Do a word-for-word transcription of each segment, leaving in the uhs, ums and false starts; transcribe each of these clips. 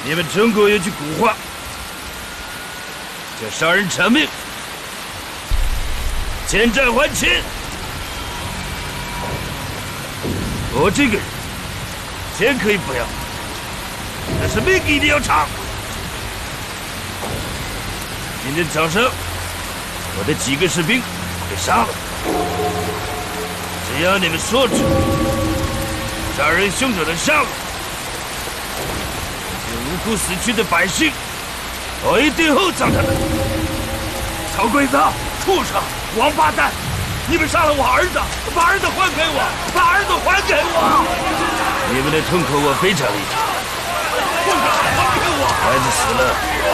你们中国有句古话，叫杀人偿命，欠债还钱。我这个人，钱可以不要，但是命一定要偿。今天早上，我的几个士兵被杀了。只要你们说出杀人凶手的上路，无辜死去的百姓，我一定厚葬他们。 小鬼子、畜生、王八蛋！你们杀了我儿子，把儿子还给我！把儿子还给我！ 你们的痛苦我非常理解。 还给我！ 孩子死了，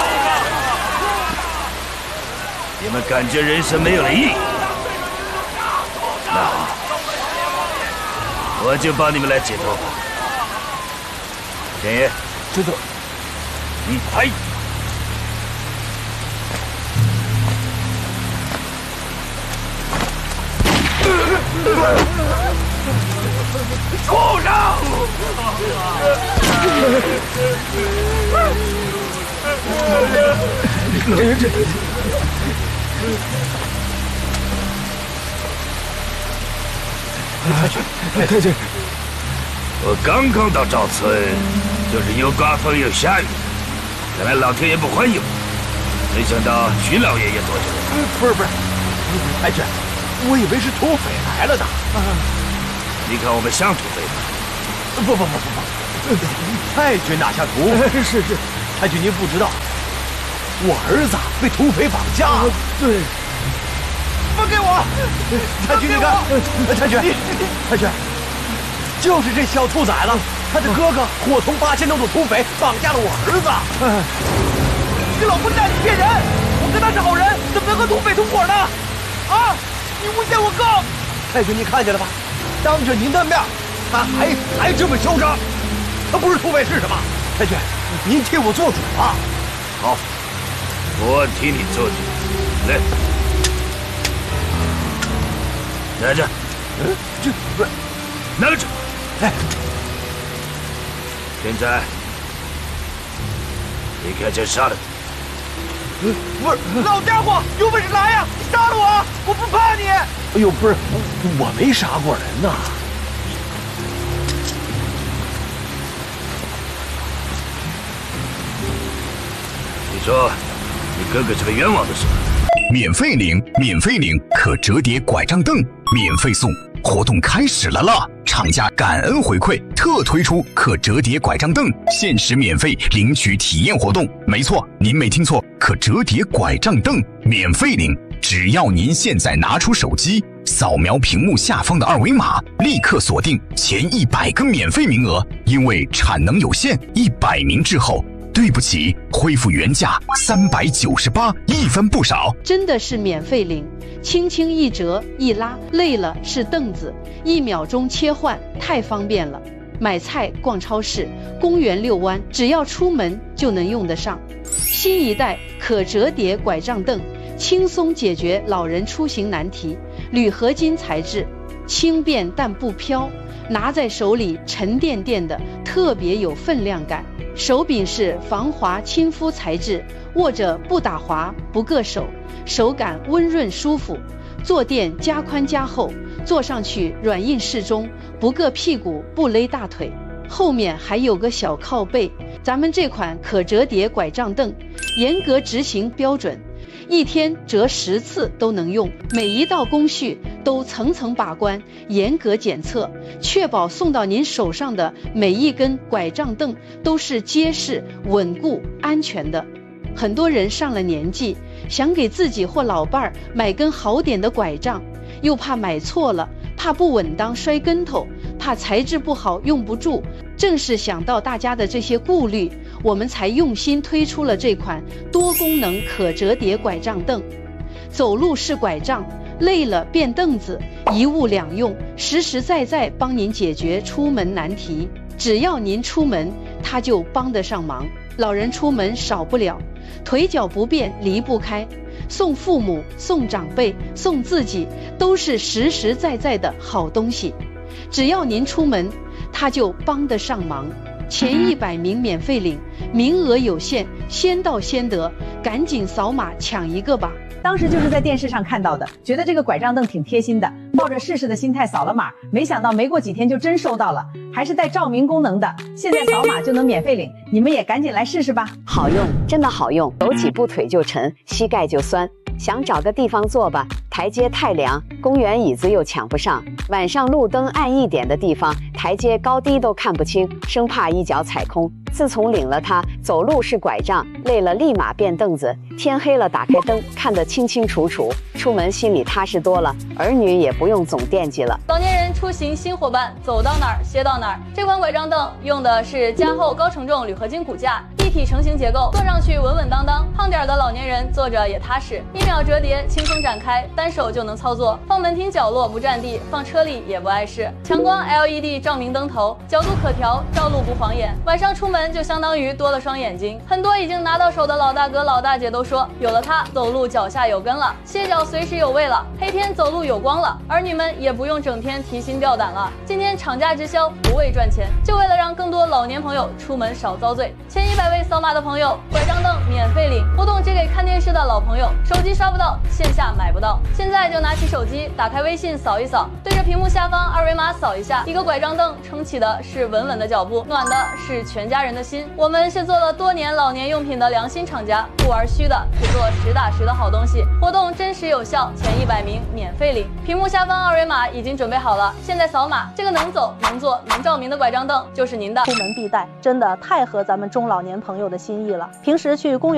你们感觉人生没有了意义。那好，我就帮你们来解脱。田爷， 知道。 嗯，哎。 畜生！ 太君，太君，我刚刚到赵村，就是又刮风又下雨，看来老天爷不欢迎。没想到徐老爷也躲着了。 不是不是，太君，我以为是土匪来了呢。 你看我们像土匪吗？ 不不不不不，太君哪像土匪？是是，太君您不知道，我儿子被土匪绑架了。对，放给我！太君你看，太君，太君，就是这小兔崽子，他的哥哥伙同八千多种土匪绑架了我儿子。你老混蛋，你骗人！我跟他是好人，怎么能和土匪同伙呢？啊！你诬陷我哥！太君，你看见了吧？当着您的面，他还还这么嚣张，他不是土匪是什么？太君，您替我做主啊！ 好，我替你做主。来，拿着。 嗯，这不是， 拿着。 哎， 现在离开这杀了。 不是，老家伙，有本事来呀！你杀了我，我不怕你。哎呦，不是，我没杀过人呐。 你说，你哥哥是被冤枉的是吧？ 免费领，免费领可折叠拐杖凳，免费送，活动开始了啦！厂家感恩回馈，特推出可折叠拐杖凳，限时免费领取体验活动。没错，您没听错，可折叠拐杖凳免费领。只要您现在拿出手机，扫描屏幕下方的二维码，立刻锁定前一百个免费名额。因为产能有限，一百名之后，对不起，恢复原价三百九十八，一分不少。 真的是免费领，轻轻一折一拉，累了是凳子，一秒钟切换，太方便了。买菜、逛超市、公园遛弯，只要出门就能用得上。新一代可折叠拐杖凳，轻松解决老人出行难题。铝合金材质，轻便但不飘，拿在手里沉甸甸的，特别有分量感。手柄是防滑亲肤材质，握着不打滑不硌手，手感温润舒服。坐垫加宽加厚，坐上去软硬适中，不硌屁股不勒大腿。后面还有个小靠背。咱们这款可折叠拐杖凳严格执行标准，一天折十次都能用，每一道工序都层层把关，严格检测，确保送到您手上的每一根拐杖凳都是结实、稳固、安全的。很多人上了年纪，想给自己或老伴儿买根好点的拐杖，又怕买错了，怕不稳当摔跟头，怕材质不好用不住。正是想到大家的这些顾虑，我们才用心推出了这款多功能可折叠拐杖凳。走路是拐杖，累了变凳子，一物两用，实实在在帮您解决出门难题。只要您出门，它就帮得上忙。老人出门少不了，腿脚不便离不开，送父母、送长辈、送自己，都是实实在在的好东西。只要您出门，它就帮得上忙。 前一百名免费领，名额有限，先到先得，赶紧扫码抢一个吧。 当时就是在电视上看到的，觉得这个拐杖凳挺贴心的，抱着试试的心态扫了码，没想到没过几天就真收到了，还是带照明功能的，现在扫码就能免费领，你们也赶紧来试试吧。 好用，真的好用，走几步腿就沉，膝盖就酸。想找个地方坐吧，台阶太凉，公园椅子又抢不上。晚上路灯暗一点的地方，台阶高低都看不清，生怕一脚踩空。自从领了它，走路是拐杖，累了立马变凳子。天黑了打开灯，看得清清楚楚，出门心里踏实多了，儿女也不用总惦记了。 老年人出行新伙伴，走到哪儿歇到哪儿。这款拐杖凳用的是加厚高承重铝合金骨架，一体成型结构，坐上去稳稳当当。胖点的老年人坐着也踏实，一秒折叠，轻松展开，单手就能操作。放门厅角落不占地，放车里也不碍事。强光 L E D 照明灯头，角度可调，照路不晃眼。晚上出门就相当于多了双眼睛。很多已经拿到手的老大哥老大姐都说，有了它，走路脚下有根了，歇脚随时有味了，黑天走路有光了。儿女们也不用整天提心吊胆了。今天厂家直销，不为赚钱，就为了让更多老年朋友出门少遭罪。前一百位扫码的朋友，拐杖凳免费领，活动只给看电视的老朋友，手机刷不到，线下买不到。现在就拿起手机，打开微信扫一扫，对着屏幕下方二维码扫一下，一个拐杖凳撑起的是稳稳的脚步，暖的是全家人的心。我们是做了多年老年用品的良心厂家，不玩虚的，只做实打实的好东西。活动真实有效，前一百名免费领。屏幕下方二维码已经准备好了，现在扫码，这个能走能坐能照明的拐杖凳就是您的。 出门必带，真的太合咱们中老年朋友的心意了。平时去公园